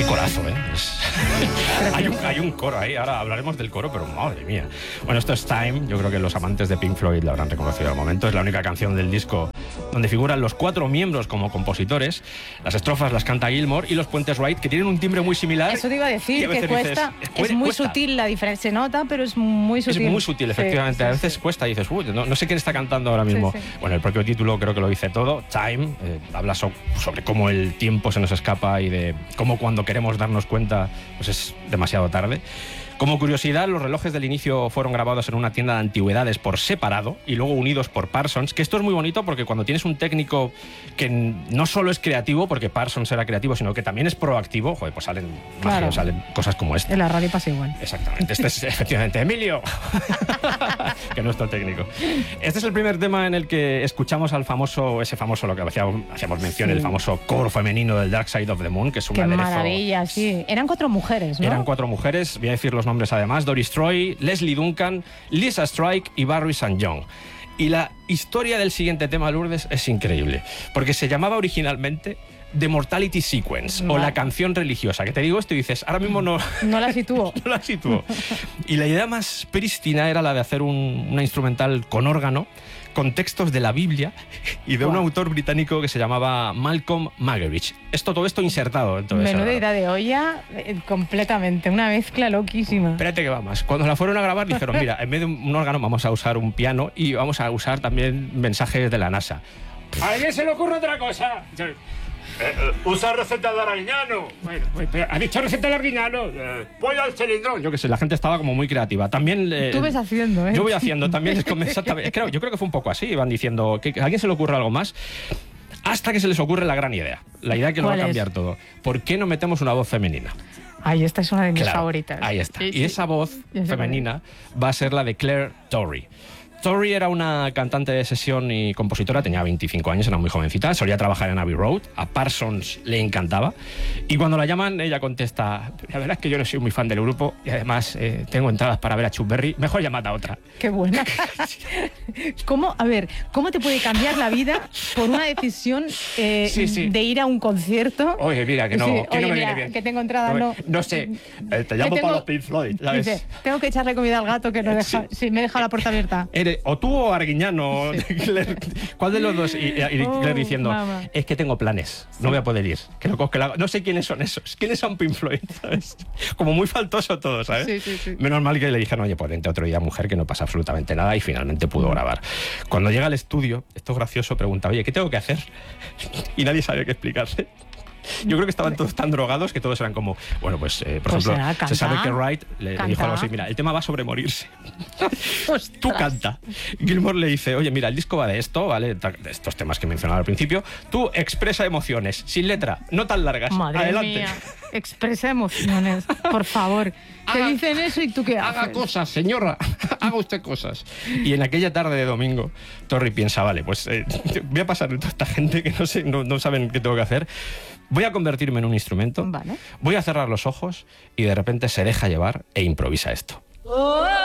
corazo, ¿eh? Hay un coro ahí, ahora hablaremos del coro, pero madre mía. Bueno, esto es Time, yo creo que los amantes de Pink Floyd lo habrán reconocido al momento. Es la única canción del disco donde figuran los 4 miembros como compositores. Las estrofas las canta Gilmour y los puentes Wright, que tienen un timbre muy similar. Eso te iba a decir, que cuesta. Dices, es muy sutil la diferencia, se nota, pero es muy sutil. Es muy sutil, efectivamente. A veces cuesta y dices, uy, no sé quién está cantando ahora mismo. Bueno, el propio título creo que lo dice todo. Time habla sobre cómo el tiempo se nos escapa y de cómo cuando queremos darnos cuenta pues es demasiado tarde. Como curiosidad, los relojes del inicio fueron grabados en una tienda de antigüedades por separado y luego unidos por Parsons, que esto es muy bonito porque cuando tienes un técnico que no solo es creativo, porque Parsons era creativo, sino que también es proactivo, joder, pues salen magios, salen cosas como esta. En la radio pasa igual. Exactamente, este es efectivamente Emilio, que es nuestro técnico. Este es el primer tema en el que escuchamos al ese famoso, lo que hacíamos mención, el famoso coro femenino del Dark Side of the Moon, que es un aderezo. Qué maravilla, sí. Eran 4 mujeres, ¿no? Eran 4 mujeres, voy a decir los nombres además: Doris Troy, Leslie Duncan, Lisa Strike y Barry St. John. Y la historia del siguiente tema, Lourdes, es increíble, porque se llamaba originalmente The Mortality Sequence, o la canción religiosa, que te digo esto y dices, ahora mismo no la sitúo. No la sitúo. Y la idea más prístina era la de hacer una instrumental con órgano, con textos de la Biblia y de un autor británico que se llamaba Malcolm Muggeridge. Todo esto insertado en todo eso. Menuda idea de olla, completamente, una mezcla loquísima. Espérate que va más. Cuando la fueron a grabar dijeron, mira, en vez de un órgano vamos a usar un piano y vamos a usar también mensajes de la NASA. ¿A alguien se le ocurre otra cosa? Usa receta de Arguiñano. Bueno, ¿ha dicho receta de Arguiñano? Pollo al cilindrón. Yo qué sé, la gente estaba como muy creativa. También tú ves haciendo, ¿eh? Yo voy haciendo, también les convenzo. Yo creo que fue un poco así. Iban diciendo que a alguien se le ocurre algo más. Hasta que se les ocurre la gran idea. La idea que lo va a cambiar todo. ¿Por qué no metemos una voz femenina? Ay, esta es una de mis favoritas. Ahí está. Y esa voz femenina va a ser la de Claire Torrey. Torrey era una cantante de sesión y compositora, tenía 25 años, era muy jovencita, solía trabajar en Abbey Road, a Parsons le encantaba, y cuando la llaman ella contesta, la verdad es que yo no soy muy fan del grupo y además tengo entradas para ver a Chuck Berry, mejor llamad a otra. ¡Qué buena! ¿Cómo te puede cambiar la vida por una decisión de ir a un concierto? Oye, mira, que no me viene bien. Que tengo entradas, no sé, te llamo para los Pink Floyd, ¿sabes? Dice, tengo que echarle comida al gato que no deja, me deja la puerta abierta. O tú o Arguiñano, Claire, ¿cuál de los dos? Y Claire diciendo, es que tengo planes, no voy a poder ir. No sé quiénes son esos, quiénes son Pink Floyd, ¿sabes? Como muy faltoso todo, ¿sabes? Sí. Menos mal que le dijeron, oye, pues vente otro día, mujer, que no pasa absolutamente nada, y finalmente pudo grabar. Cuando llega al estudio, esto es gracioso, pregunta, oye, ¿qué tengo que hacer? Y nadie sabe qué explicarse. Yo creo que estaban todos tan drogados que todos eran como, bueno, pues, por ejemplo, se sabe que Wright le dijo algo así, mira, el tema va sobre morirse. Tú canta. Gilmour le dice, oye, mira, el disco va de esto, ¿vale? De estos temas que mencionaba al principio. Tú expresa emociones, sin letra, no tan largas. Madre Adelante. Mía. Expresa emociones, por favor. Te dicen eso y tú qué haces. Haga cosas, señora, haga usted cosas. Y en aquella tarde de domingo, Torrey piensa, vale, pues voy a pasar de toda esta gente que no saben qué tengo que hacer. Voy a convertirme en un instrumento, voy a cerrar los ojos y de repente se deja llevar e improvisa esto.